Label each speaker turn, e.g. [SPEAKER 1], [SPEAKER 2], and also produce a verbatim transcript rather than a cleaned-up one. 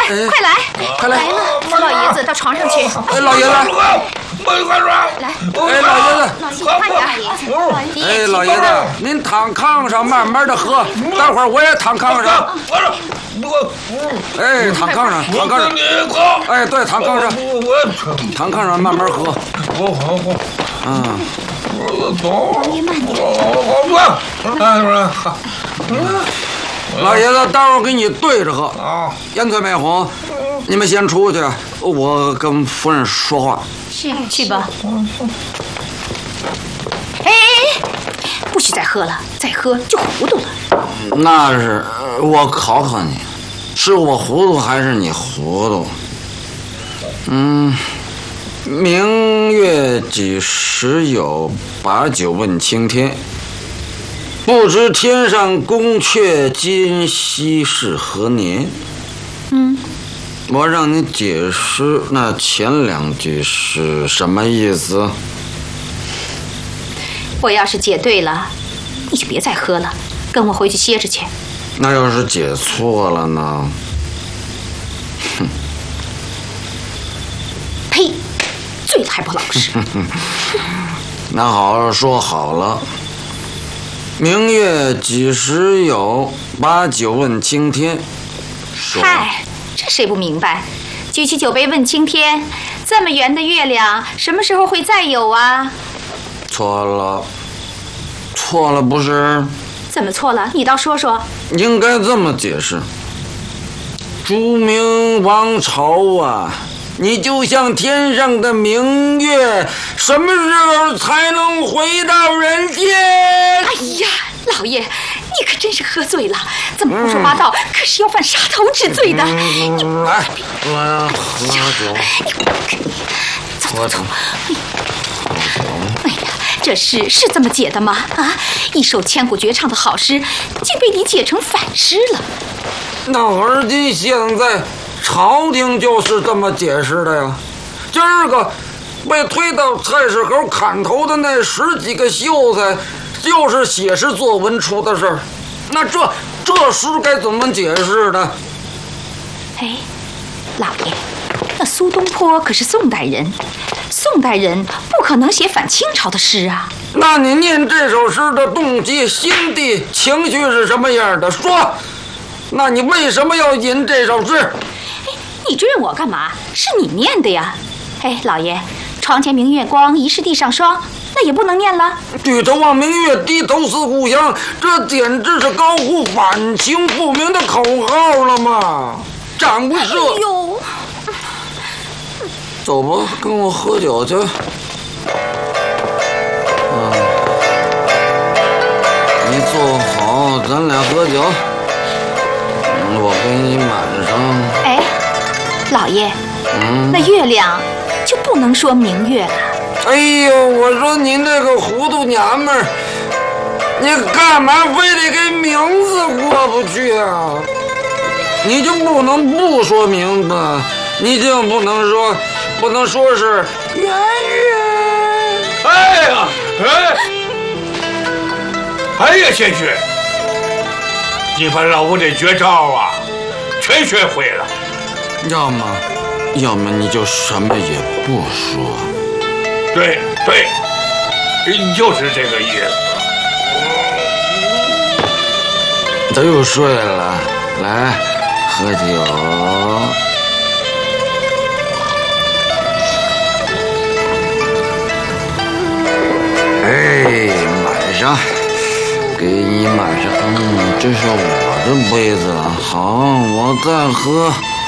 [SPEAKER 1] 快来，
[SPEAKER 2] 快来！
[SPEAKER 1] 来了，扶老爷子到床上去。
[SPEAKER 2] 哎，老爷子，
[SPEAKER 1] 来，
[SPEAKER 2] 哎，老爷子，
[SPEAKER 1] 老爷子快点！
[SPEAKER 2] 哎，老爷子，您躺炕上慢慢的喝，待会儿我也躺炕上。哎，躺炕上，躺炕上。哎，对，躺炕上，躺炕上慢慢喝。
[SPEAKER 3] 我好好。
[SPEAKER 2] 嗯。
[SPEAKER 1] 老爷慢点。
[SPEAKER 2] 老爷子，待会儿给你对着喝。啊，烟翠美红，你们先出去，我跟夫人说话。
[SPEAKER 1] 是，去吧。哎哎哎，不许再喝了，再喝就糊涂了。
[SPEAKER 2] 那是我考考你，是我糊涂还是你糊涂？嗯，明月几时有？把酒问青天。不知天上宫阙，今夕是何年？
[SPEAKER 1] 嗯，
[SPEAKER 2] 我让你解释那前两句是什么意思？
[SPEAKER 1] 我要是解对了，你就别再喝了，跟我回去歇着去。
[SPEAKER 2] 那要是解错了呢？哼！
[SPEAKER 1] 呸！醉了还不老实。
[SPEAKER 2] 那好，说好了。明月几时有？把酒问青天。
[SPEAKER 1] 嗨，这谁不明白？举起酒杯问青天，这么圆的月亮，什么时候会再有啊？
[SPEAKER 2] 错了，错了不是？
[SPEAKER 1] 怎么错了？你倒说说。
[SPEAKER 2] 应该这么解释：朱明王朝啊，你就像天上的明月，什么时候才能回到人间？
[SPEAKER 1] 哎呀，老爷，你可真是喝醉了，这么胡说八道，嗯、可是要犯杀头之罪的。
[SPEAKER 2] 嗯、
[SPEAKER 1] 你
[SPEAKER 2] 来，来喝酒，
[SPEAKER 1] 走走走。哎呀，这诗是这么解的吗？啊，一首千古绝唱的好诗，竟被你解成反诗了。
[SPEAKER 2] 那而今现在朝廷就是这么解释的呀。今儿个被推到菜市口砍头的那十几个秀才，就是写诗作文出的事儿。那这这诗该怎么解释呢？
[SPEAKER 1] 哎，老爷，那苏东坡可是宋代人，宋代人不可能写反清朝的诗啊。
[SPEAKER 2] 那你念这首诗的动机、心地、情绪是什么样的？说，那你为什么要引这首诗？
[SPEAKER 1] 哎，你追问我干嘛？是你念的呀。哎，老爷，床前明月光，疑是地上霜，那也不能念了。
[SPEAKER 2] 举头望明月，低头思故乡，这简直是高呼反清复明的口号了嘛！斩不赦。
[SPEAKER 1] 哎呦，
[SPEAKER 2] 走吧，跟我喝酒去。嗯，你坐好，咱俩喝酒。我给你满上。
[SPEAKER 1] 哎，老爷，嗯，那月亮就不能说明月了。
[SPEAKER 2] 哎呦，我说您这个糊涂娘们儿，你干嘛非得跟名字过不去啊？你就不能不说名字？你就不能说，不能说是圆月？
[SPEAKER 3] 哎呀，哎，哎呀，贤婿，你把老吴这绝招啊，全学会了。
[SPEAKER 2] 要么，要么你就什么也不说。
[SPEAKER 3] 对对，就是这个意思。
[SPEAKER 2] 都又睡了，来喝酒。哎，满上，给你满上。嗯，这是我的杯子，好，我再喝。